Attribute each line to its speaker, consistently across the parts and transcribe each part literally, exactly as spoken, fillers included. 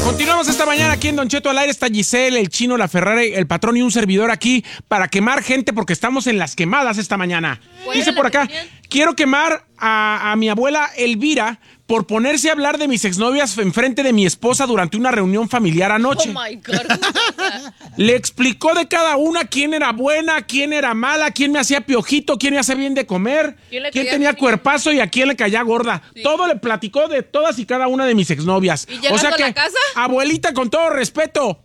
Speaker 1: Continuamos esta mañana aquí en Don Cheto al aire. Está Giselle, el Chino, la Ferrari, el patrón y un servidor aquí para quemar gente porque estamos en las quemadas esta mañana. Dice por acá, quiero quemar a, a mi abuela Elvira por ponerse a hablar de mis exnovias enfrente de mi esposa durante una reunión familiar anoche.
Speaker 2: Oh my God.
Speaker 1: Le explicó de cada una quién era buena, quién era mala, quién me hacía piojito, quién me hacía bien de comer, quién, quién tenía bien? cuerpazo y a quién le caía gorda. Sí. Todo le platicó de todas y cada una de mis exnovias.
Speaker 2: ¿Y llegando
Speaker 1: o sea que,
Speaker 2: a la casa?
Speaker 1: Abuelita, con todo respeto.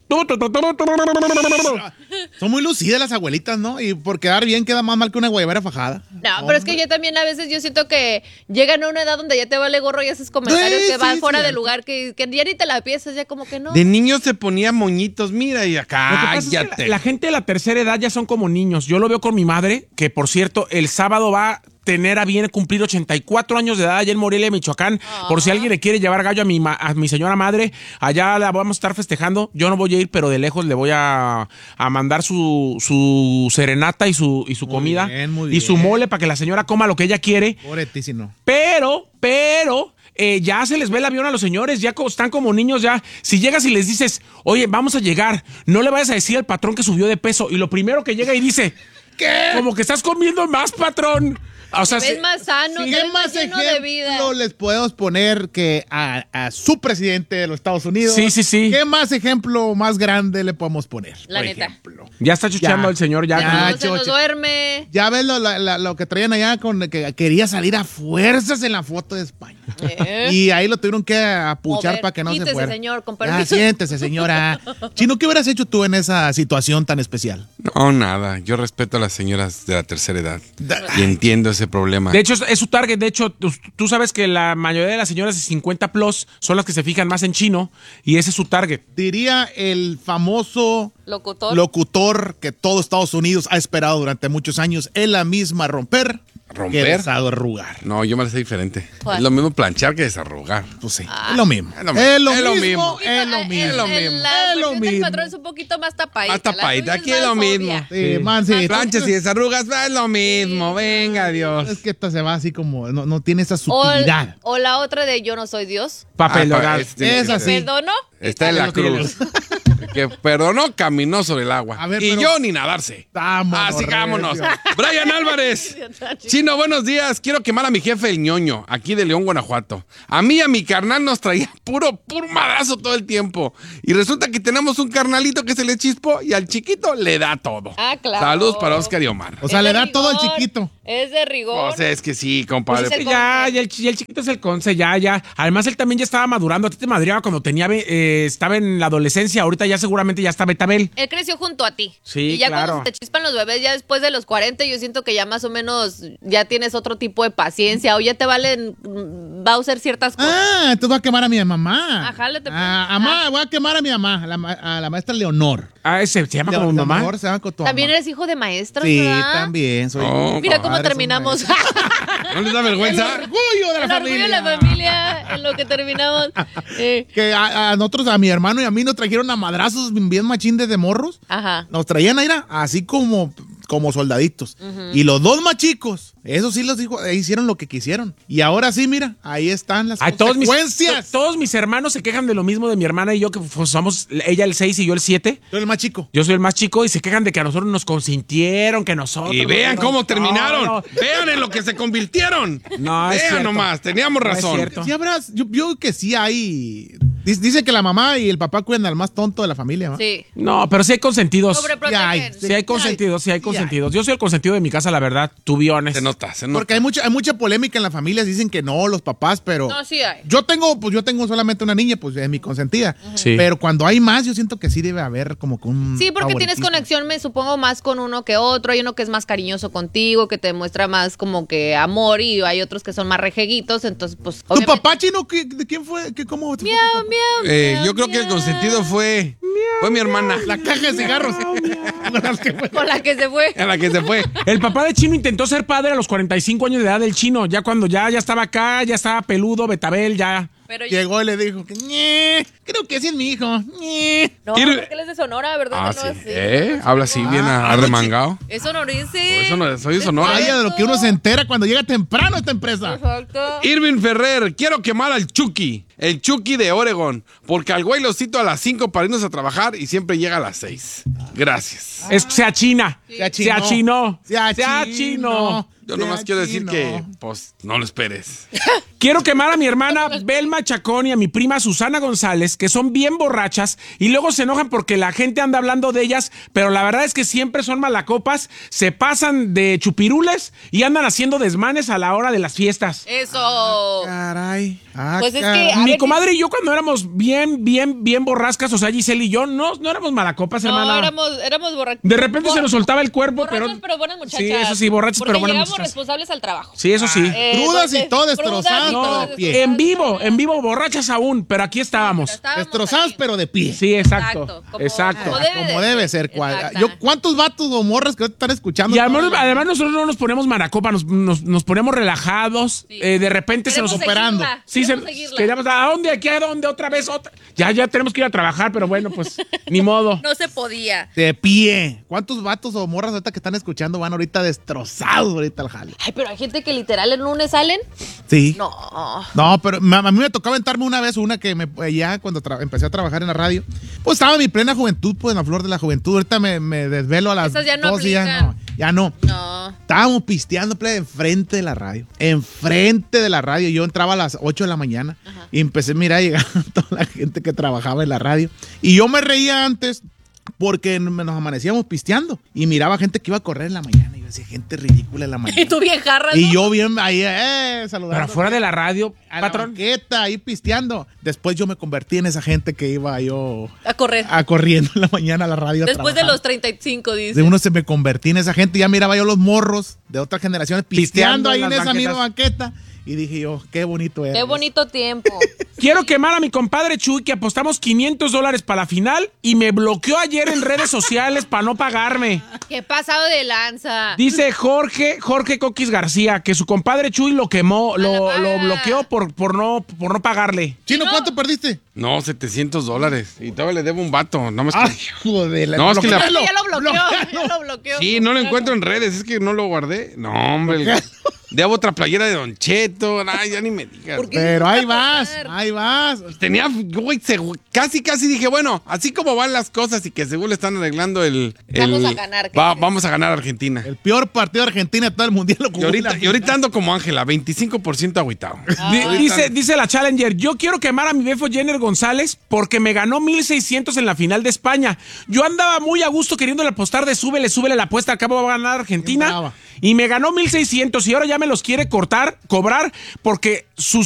Speaker 3: Son muy lucidas las abuelitas, ¿no? Y por quedar bien queda más mal que una guayabera fajada.
Speaker 2: No, Hombre. pero es que yo también a veces yo siento que llegan a una edad donde ya te vale gorro y haces comentarios sí, que van sí, fuera sí. de lugar, que, que ya ni te la piensas, ya como que no.
Speaker 4: De niños se ponía moñitos, mira, y acá,
Speaker 1: es que la, la gente de la tercera edad ya son como niños. Yo lo veo con mi madre, que por cierto, el sábado va a tener a bien cumplir ochenta y cuatro años de edad allá en Morelia, Michoacán. Ah. Por si alguien le quiere llevar gallo a mi, a mi señora madre, allá la vamos a estar festejando. Yo no voy a ir, pero de lejos le voy a, a mandar su, su serenata y su, y su muy comida bien, muy y bien. su mole para que la señora coma lo que ella quiere.
Speaker 3: Pobretísimo.
Speaker 1: Pero, pero... Eh, ya se les ve el avión a los señores, ya están como niños ya. Si llegas y les dices, oye, vamos a llegar, no le vayas a decir al patrón que subió de peso. Y lo primero que llega y dice, ¿qué? Como que estás comiendo más, patrón. O sea,
Speaker 2: te ves más sano,
Speaker 3: ¿qué
Speaker 2: te ves
Speaker 3: más
Speaker 2: más lleno de vida?
Speaker 3: les podemos poner que a, a su presidente de los Estados Unidos?
Speaker 1: Sí, sí, sí.
Speaker 3: ¿Qué más ejemplo más grande le podemos poner?
Speaker 2: La
Speaker 3: por
Speaker 2: neta.
Speaker 3: Ejemplo?
Speaker 1: Ya está chuchando el señor, ya.
Speaker 2: ya no se nos duerme.
Speaker 3: Ya ves lo, lo, lo que traían allá con que quería salir a fuerzas en la foto de España. ¿Eh? Y ahí lo tuvieron que apuchar para que no
Speaker 2: Quítese,
Speaker 3: se fuera.
Speaker 2: señor, con
Speaker 3: ya, siéntese, señora. Chino, ¿qué hubieras hecho tú en esa situación tan especial?
Speaker 4: No, nada. Yo respeto a las señoras de la tercera edad y entiendo ese problema.
Speaker 1: De hecho, es su target. De hecho, tú, tú sabes que la mayoría de las señoras de cincuenta plus son las que se fijan más en chino y ese es su target.
Speaker 3: Diría el famoso
Speaker 2: locutor,
Speaker 3: locutor que todo Estados Unidos ha esperado durante muchos años, es la misma romper.
Speaker 4: ¿Romper?
Speaker 3: Que desarrugar.
Speaker 4: No, yo me la sé diferente. ¿Cuál? Es lo mismo planchar que desarrugar.
Speaker 3: Pues sí, ah. es lo mismo.
Speaker 4: Es lo mismo.
Speaker 3: Es lo,
Speaker 4: es lo
Speaker 3: mismo.
Speaker 4: mismo.
Speaker 3: Es lo mismo.
Speaker 2: Es lo mismo.
Speaker 3: La
Speaker 2: es lo mismo. El patrón es un poquito más tapadita.
Speaker 4: Más tapadita. Aquí es lo mismo.
Speaker 3: Sí, man, sí.
Speaker 4: Planchas y desarrugas, es lo mismo. Sí. Venga, Dios.
Speaker 3: Es que esta se va así como, no, no tiene esa sutilidad.
Speaker 2: O, o la otra de yo no soy Dios.
Speaker 1: Papel
Speaker 4: ah,
Speaker 1: este,
Speaker 3: es así.
Speaker 2: ¿Perdono?
Speaker 4: Está en la cruz. Que perdonó, caminó sobre el agua. A ver, y pero... yo ni nadarse.
Speaker 3: Vámonos.
Speaker 4: Así vámonos. Brian Álvarez. Chino, buenos días. Quiero quemar a mi jefe, el ñoño, aquí de León, Guanajuato. A mí y a mi carnal nos traía puro, puro madrazo todo el tiempo. Y resulta que tenemos un carnalito que se le chispó y al chiquito le da todo.
Speaker 2: Ah, claro.
Speaker 4: Saludos para Oscar y Omar.
Speaker 3: O sea, le da rigor, todo al chiquito.
Speaker 2: Es de rigor.
Speaker 4: O sea, es que sí, compadre.
Speaker 1: Pues es que ya, ya el, ya el chiquito es el conce, ya, ya. Además, él también ya estaba madurando. A ti te madreaba cuando tenía, eh, estaba en la adolescencia. Ahorita ya seguramente ya está Betabel.
Speaker 2: Él creció junto a ti.
Speaker 1: Sí,
Speaker 2: y ya
Speaker 1: claro.
Speaker 2: cuando se te chispan los bebés, ya después de los cuarenta, yo siento que ya más o menos ya tienes otro tipo de paciencia. O ya te valen, va a usar ciertas cosas.
Speaker 3: Ah, tú vas a quemar a mi mamá.
Speaker 2: Ajá, le te
Speaker 3: ah, mamá, voy a quemar a mi mamá, a la, a la maestra Leonor.
Speaker 1: Ah, ese se llama como mi mamá.
Speaker 3: Se llama como tu
Speaker 2: también
Speaker 3: mamá.
Speaker 2: eres hijo de maestros,
Speaker 3: Sí,
Speaker 2: ¿verdad?
Speaker 3: también. Soy
Speaker 4: oh,
Speaker 2: Mira cómo terminamos.
Speaker 4: ¿No les da vergüenza?
Speaker 3: El orgullo de la
Speaker 2: el
Speaker 3: familia.
Speaker 2: orgullo de la familia, en lo que terminamos.
Speaker 3: Eh. Que a, a nosotros, a mi hermano y a mí nos trajeron a madrazos bien machín desde morros.
Speaker 2: Ajá.
Speaker 3: Nos traían a ir a, así como, como soldaditos. Uh-huh. Y los dos más chicos, esos sí los dijo, hicieron lo que quisieron. Y ahora sí, mira, ahí están las
Speaker 1: Ay,
Speaker 3: consecuencias.
Speaker 1: Todos mis, to, todos mis hermanos se quejan de lo mismo de mi hermana y yo, que pues, somos ella el seis y yo el siete.
Speaker 3: Yo el más chico.
Speaker 1: Yo soy el más chico y se quejan de que a nosotros nos consintieron, que nosotros...
Speaker 4: Y vean
Speaker 1: no,
Speaker 4: cómo
Speaker 1: no,
Speaker 4: terminaron.
Speaker 1: No, no.
Speaker 4: Vean en lo que se convirtieron.
Speaker 1: No, es
Speaker 4: vean
Speaker 1: cierto.
Speaker 4: nomás, teníamos razón.
Speaker 1: No es cierto.
Speaker 3: Sí, habrás, yo, yo que sí hay... Dice que la mamá y el papá cuidan al más tonto de la familia, ¿no?
Speaker 2: Sí.
Speaker 1: No, pero sí hay consentidos.
Speaker 2: Sobreprotegen.
Speaker 3: hay,
Speaker 1: sí hay consentidos, sí hay consentidos. Yo soy el consentido de mi casa, la verdad. To be honest.
Speaker 4: Se nota, se nota.
Speaker 3: Porque hay mucha, hay mucha polémica en la familia. Dicen que no, los papás, pero...
Speaker 2: No, sí hay.
Speaker 3: Yo tengo, pues yo tengo solamente una niña, pues es mi consentida.
Speaker 1: Uh-huh. Sí.
Speaker 3: Pero cuando hay más, yo siento que sí debe haber como que un...
Speaker 2: Sí, porque tienes
Speaker 3: favoritismo.
Speaker 2: conexión, me supongo, más con uno que otro. Hay uno que es más cariñoso contigo, que te demuestra más como que amor, y hay otros que son más rejeguitos, entonces pues...
Speaker 3: ¿Tu papá, Chino? ¿Qué, ¿De quién fue? ¿Qué, ¿Cómo te
Speaker 2: miau,
Speaker 3: fue tu papá?
Speaker 2: miau,
Speaker 4: Eh,
Speaker 2: miau,
Speaker 4: yo creo que el consentido fue... Fue mi hermana.
Speaker 3: La caja de cigarros.
Speaker 2: con la que se fue.
Speaker 4: A la que se fue.
Speaker 1: El papá de Chino intentó ser padre a los cuarenta y cinco años de edad del Chino. Ya cuando ya, ya estaba acá, ya estaba peludo, Betabel, ya...
Speaker 2: Pero
Speaker 3: llegó y le dijo que "Ñe, creo que sí es mi hijo. Ñe".
Speaker 2: No,
Speaker 4: ¿Quiere-
Speaker 2: porque él es de Sonora, ¿verdad?
Speaker 4: Ah,
Speaker 2: no
Speaker 4: sí.
Speaker 2: es así.
Speaker 4: ¿Eh? Habla así, bien
Speaker 3: Ah,
Speaker 4: arremangado.
Speaker 2: Es sonorense.
Speaker 4: Por eso no soy de Sonora.
Speaker 3: Vaya de lo que uno se entera cuando llega temprano a esta empresa.
Speaker 2: Exacto.
Speaker 4: Irving Ferrer, quiero quemar al Chucky. el Chucky de Oregon, porque al güey lo cito a las cinco para irnos a trabajar y siempre llega a las seis. Gracias.
Speaker 1: Es, se achina.
Speaker 3: Se
Speaker 1: Se
Speaker 3: achinó.
Speaker 1: achinó.
Speaker 3: Se achinó.
Speaker 1: achinó.
Speaker 4: Yo
Speaker 3: Se
Speaker 4: nomás quiero decir
Speaker 3: achinó.
Speaker 4: que, pues, no lo esperes.
Speaker 1: Quiero quemar a mi hermana Belma Chacón y a mi prima Susana González, que son bien borrachas y luego se enojan porque la gente anda hablando de ellas, pero la verdad es que siempre son malacopas, se pasan de chupirules y andan haciendo desmanes a la hora de las fiestas.
Speaker 2: Eso.
Speaker 3: Caray. Ah,
Speaker 2: Pues es que,
Speaker 3: caray.
Speaker 2: a
Speaker 1: Mi
Speaker 2: ver,
Speaker 1: comadre y yo cuando éramos bien, bien, bien borrascas, o sea, Giselle y yo, no, no éramos malacopas,
Speaker 2: No,
Speaker 1: hermana.
Speaker 2: éramos, éramos borrachos.
Speaker 1: De repente se nos soltaba el cuerpo,
Speaker 2: Borrachos,
Speaker 1: pero...
Speaker 2: pero buenas muchachas.
Speaker 1: Sí, eso sí, borrachos,
Speaker 2: Porque
Speaker 1: pero buenas
Speaker 2: llegamos
Speaker 1: muchachas.
Speaker 2: responsables al trabajo.
Speaker 1: Sí, eso sí.
Speaker 2: Eh,
Speaker 3: Crudas y
Speaker 2: entonces,
Speaker 3: todo
Speaker 2: crudas y
Speaker 3: destrozadas,
Speaker 2: todo
Speaker 3: pero de pie.
Speaker 1: En
Speaker 2: destrozadas.
Speaker 1: vivo, en vivo, borrachas aún, pero aquí estábamos.
Speaker 2: Estábamos
Speaker 3: Destrozadas,
Speaker 2: ahí.
Speaker 3: pero de pie.
Speaker 1: Sí, exacto.
Speaker 2: como-
Speaker 1: Exacto.
Speaker 2: como
Speaker 3: Ah,
Speaker 2: debe
Speaker 3: como
Speaker 2: de
Speaker 3: debe
Speaker 2: ser.
Speaker 3: ser. cual-
Speaker 2: Exacto.
Speaker 3: Yo, ¿cuántos vatos o morras que están escuchando?
Speaker 1: Y además, además nosotros no nos ponemos maracopa, nos, nos, nos ponemos relajados.
Speaker 2: Sí.
Speaker 1: eh, de repente se nos...
Speaker 2: Queremos
Speaker 3: operando.
Speaker 2: seguirla,
Speaker 1: Sí, se,
Speaker 2: queremos seguirla.
Speaker 1: queríamos, ¿a dónde? ¿Aquí? ¿A dónde? ¿Otra vez? Otra. Ya, ya tenemos que ir a trabajar, pero bueno, pues, ni modo.
Speaker 2: No se podía.
Speaker 3: De pie. ¿Cuántos vatos o morras ahorita que están escuchando van ahorita destrozados ahorita al jale?
Speaker 2: Ay, pero hay gente que literal el lunes salen.
Speaker 3: Sí.
Speaker 2: No.
Speaker 3: No, pero ma- a mí me tocó aventarme una vez una que me ya cuando tra- empecé a trabajar en la radio, pues estaba en mi plena juventud, pues en la flor de la juventud. Ahorita me, me desvelo a las
Speaker 2: Esas ya no
Speaker 3: dos y ya
Speaker 2: aplican.
Speaker 3: no, ya no.
Speaker 2: No.
Speaker 3: Estábamos pisteando plebe, enfrente de la radio. Enfrente de la radio. Yo entraba a las ocho de la mañana y empecé a mirar a llegar toda la gente que trabajaba en la radio. Y yo me reía antes porque nos amanecíamos pisteando y miraba gente que iba a correr en la mañana. Y yo decía, gente ridícula en la mañana.
Speaker 2: Y tú bien jarras,
Speaker 3: Y
Speaker 2: ¿no?
Speaker 3: yo bien ahí, eh, saludando.
Speaker 1: Pero afuera de la radio,
Speaker 3: A la
Speaker 1: patrón.
Speaker 3: banqueta, ahí pisteando. Después yo me convertí en esa gente que iba yo
Speaker 2: A correr.
Speaker 3: a corriendo en la mañana a la radio. a
Speaker 2: Después de
Speaker 3: trabajar.
Speaker 2: los treinta y cinco, dice.
Speaker 3: De uno se me convertí en esa gente. Ya miraba yo los morros de otras generaciones pisteando,
Speaker 1: Pisteando
Speaker 3: ahí
Speaker 1: en
Speaker 3: en
Speaker 1: las
Speaker 3: esa misma
Speaker 1: banquetas.
Speaker 3: banqueta. Y dije yo, qué bonito es.
Speaker 2: Qué bonito tiempo.
Speaker 1: Quiero quemar a mi compadre Chuy, que apostamos quinientos dólares para la final y me bloqueó ayer en redes sociales para no pagarme.
Speaker 2: Qué pasado de lanza.
Speaker 1: Dice Jorge, Jorge Coquis García, que su compadre Chuy lo quemó, lo,
Speaker 2: A la
Speaker 1: lo
Speaker 2: paga.
Speaker 1: bloqueó por, por, no, por no pagarle.
Speaker 3: Chino,
Speaker 2: no.
Speaker 3: ¿cuánto perdiste?
Speaker 4: No, setecientos dólares. Y todavía le debo un vato. No me
Speaker 3: Ah, joder.
Speaker 4: No, es que la-
Speaker 3: bloquealo,
Speaker 2: ya lo bloqueó.
Speaker 3: bloquealo.
Speaker 2: Ya lo bloqueó.
Speaker 4: Sí, no lo encuentro en redes, es que no lo guardé. No, hombre. el- Debo otra playera de Don Cheto. Ay, ya ni me digas.
Speaker 2: ¿Por qué?
Speaker 3: Pero
Speaker 2: ¿Qué
Speaker 3: ahí
Speaker 2: va a
Speaker 3: vas,
Speaker 2: pasar?
Speaker 3: ahí vas.
Speaker 4: Tenía, güey, segu- casi, casi dije, bueno, así como van las cosas y que según le están arreglando el... el-
Speaker 2: Vamos a ganar, ¿qué
Speaker 4: va-
Speaker 2: crees?
Speaker 4: vamos a ganar Argentina.
Speaker 3: El peor partido de Argentina de todo el mundial lo
Speaker 4: Y
Speaker 3: jugó
Speaker 4: ahorita,
Speaker 3: la-
Speaker 4: y ahorita ando como Ángela, veinticinco por ciento agüitado.
Speaker 1: Di- Dice, dice la Challenger, yo quiero quemar a mi befo Jenner González porque me ganó mil seiscientos en la final de España. Yo andaba muy a gusto queriéndole apostar de súbele, súbele la apuesta, al cabo va a ganar
Speaker 3: Bien
Speaker 1: Argentina.
Speaker 3: brava.
Speaker 1: Y me ganó mil seiscientos y ahora ya me los quiere cortar, cobrar, porque sus